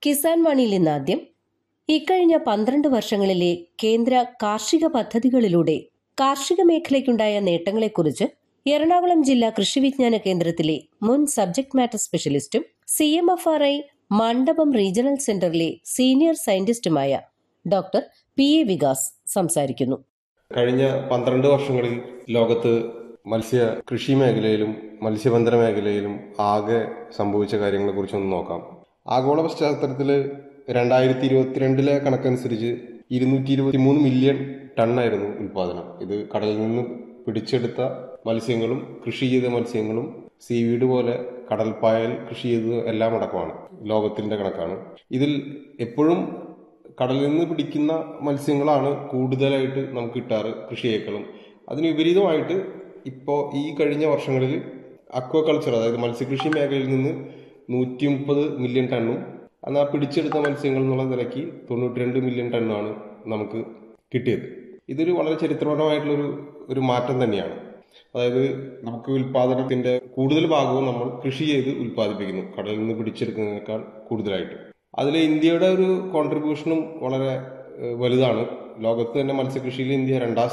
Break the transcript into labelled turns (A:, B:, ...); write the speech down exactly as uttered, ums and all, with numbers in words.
A: കിസാൻ വാണിയിൽ ഇന്നാദ്യം ഇക്കഴിഞ്ഞ പന്ത്രണ്ട് വർഷങ്ങളിലെ കേന്ദ്ര കാർഷിക പദ്ധതികളിലൂടെ കാർഷിക മേഖലയ്ക്കുണ്ടായ നേട്ടങ്ങളെക്കുറിച്ച് എറണാകുളം ജില്ലാ കൃഷി വിജ്ഞാന കേന്ദ്രത്തിലെ മുൻ subject matter സ്പെഷ്യലിസ്റ്റും C M F R I മണ്ഡപം റീജിയണൽ സെന്ററിലെ senior സയന്റിസ്റ്റുമായ doctor P A Vikas സംസാരിക്കുന്നു.
B: കഴിഞ്ഞ പന്ത്രണ്ട് വർഷങ്ങളിൽ ലോകത്ത് മത്സ്യ കൃഷി മേഖലയിലും മത്സ്യബന്ധന മേഖലയിലും ആകെ സംഭവിച്ച കാര്യങ്ങളെക്കുറിച്ചൊന്ന് നോക്കാം. ആഗോള പശ്ചാത്തലത്തിൽ രണ്ടായിരത്തി ഇരുപത്തിരണ്ടിലെ കണക്കനുസരിച്ച് ഇരുന്നൂറ്റി ഇരുപത്തി മൂന്ന് മില്യൺ ടണ്ണായിരുന്നു ഉൽപാദനം. ഇത് കടലിൽ നിന്ന് പിടിച്ചെടുത്ത മത്സ്യങ്ങളും കൃഷി ചെയ്ത മത്സ്യങ്ങളും സീവീഡ് പോലെ കടൽപ്പായൽ കൃഷി ചെയ്തത് എല്ലാം അടക്കമാണ്. ലോകത്തിന്റെ കണക്കാണ്. ഇതിൽ എപ്പോഴും കടലിൽ നിന്ന് പിടിക്കുന്ന മത്സ്യങ്ങളാണ് കൂടുതലായിട്ട് നമുക്ക് കിട്ടാറ് കൃഷിയേക്കാളും. അതിന് വിപരീതമായിട്ട് ഇപ്പോൾ ഈ കഴിഞ്ഞ വർഷങ്ങളിൽ അക്വാകൾച്ചർ, അതായത് മത്സ്യകൃഷി മേഖലയിൽ നിന്ന് നൂറ്റി മുപ്പത് മില്യൺ ടണ്ണും എന്നാൽ പിടിച്ചെടുത്ത മത്സ്യങ്ങൾ എന്നുള്ള നിലയ്ക്ക് തൊണ്ണൂറ്റി രണ്ട് മില്യൺ ടണ്ണാണ് നമുക്ക് കിട്ടിയത്. ഇതൊരു വളരെ ചരിത്രപരമായിട്ടുള്ളൊരു ഒരു മാറ്റം തന്നെയാണ്. അതായത് നമുക്ക് ഉൽപാദനത്തിന്റെ കൂടുതൽ ഭാഗവും നമ്മൾ കൃഷി ചെയ്ത് ഉൽപ്പാദിപ്പിക്കുന്നു, കടലിൽ നിന്ന് പിടിച്ചെടുക്കുന്നതിനേക്കാൾ കൂടുതലായിട്ട്. അതിൽ ഇന്ത്യയുടെ ഒരു കോൺട്രിബ്യൂഷനും വളരെ വലുതാണ്. ലോകത്ത് തന്നെ മത്സ്യകൃഷിയിൽ ഇന്ത്യ രണ്ടാം